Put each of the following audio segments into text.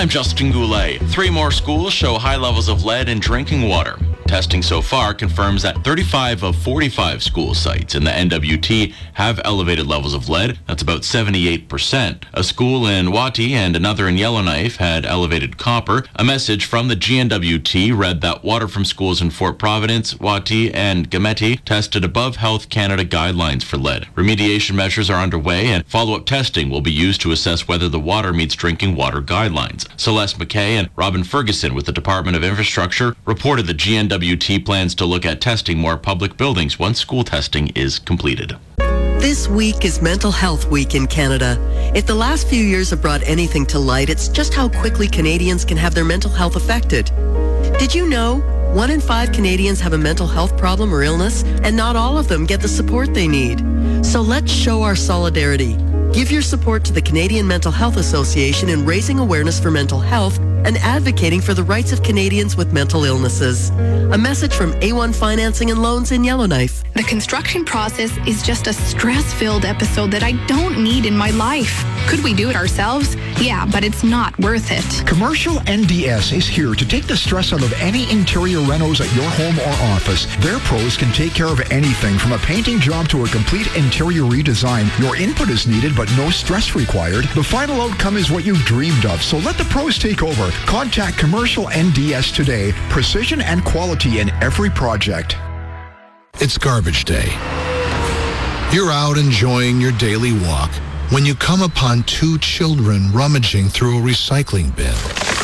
I'm Justin Goulet. 3 more schools show high levels of lead in drinking water. Testing so far confirms that 35 of 45 school sites in the NWT have elevated levels of lead. That's about 78%. A school in Wati and another in Yellowknife had elevated copper. A message from the GNWT read that water from schools in Fort Providence, Wati, and Gameti tested above Health Canada guidelines for lead. Remediation measures are underway, and follow-up testing will be used to assess whether the water meets drinking water guidelines. Celeste McKay and Robin Ferguson with the Department of Infrastructure reported the GNWT plans to look at testing more public buildings once school testing is completed. This week is Mental Health Week in Canada. If the last few years have brought anything to light, it's just how quickly Canadians can have their mental health affected. Did you know 1 in 5 Canadians have a mental health problem or illness, and not all of them get the support they need? So let's show our solidarity. Give your support to the Canadian Mental Health Association in raising awareness for mental health and advocating for the rights of Canadians with mental illnesses. A message from A1 Financing and Loans in Yellowknife. The construction process is just a stress-filled episode that I don't need in my life. Could we do it ourselves? Yeah, but it's not worth it. Commercial NDS is here to take the stress out of any interior renos at your home or office. Their pros can take care of anything from a painting job to a complete interior redesign. Your input is needed, but no stress required. The final outcome is what you've dreamed of, so let the pros take over. Contact Commercial NDS today. Precision and quality in every project. It's garbage day. You're out enjoying your daily walk when you come upon 2 children rummaging through a recycling bin.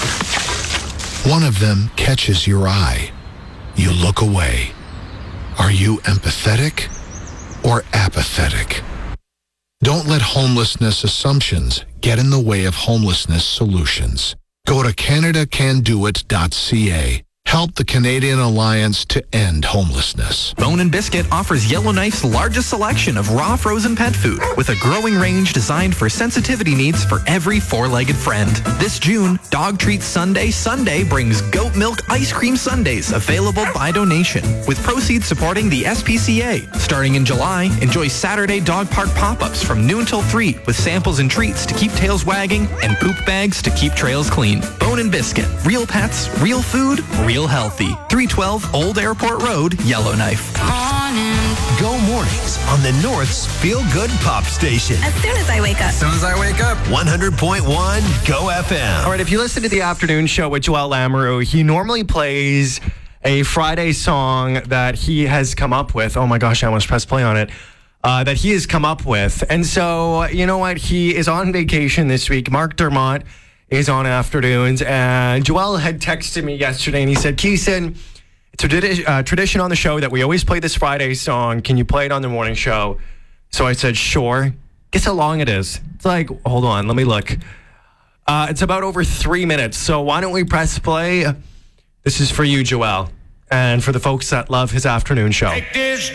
One of them catches your eye. You look away. Are you empathetic or apathetic? Don't let homelessness assumptions get in the way of homelessness solutions. Go to CanadaCanDoIt.ca. Help the Canadian Alliance to end homelessness. Bone & Biscuit offers Yellowknife's largest selection of raw frozen pet food with a growing range designed for sensitivity needs for every 4-legged friend. This June, Dog Treats Sunday brings goat milk ice cream sundaes available by donation with proceeds supporting the SPCA. Starting in July, enjoy Saturday dog park pop-ups from noon till 3 with samples and treats to keep tails wagging and poop bags to keep trails clean. Bone & Biscuit. Real pets, real food, real healthy. 312 Old Airport Road, Yellowknife. Go mornings on the North's Feel Good Pop Station. As soon as I wake up. 100.1 Go FM. All right, if you listen to the afternoon show with Joel Lamoureux, he normally plays a Friday song that he has come up with. Oh my gosh, I almost pressed play on it. That he has come up with. And so, you know what? He is on vacation this week. Mark Dermott is on afternoons, and Joel had texted me yesterday, and he said, Keeson, it's a tradition on the show that we always play this Friday song. Can you play it on the morning show? So I said, sure. Guess how long it is? It's like, hold on, let me look. It's about over 3 minutes, so why don't we press play? This is for you, Joel, and for the folks that love his afternoon show. Take this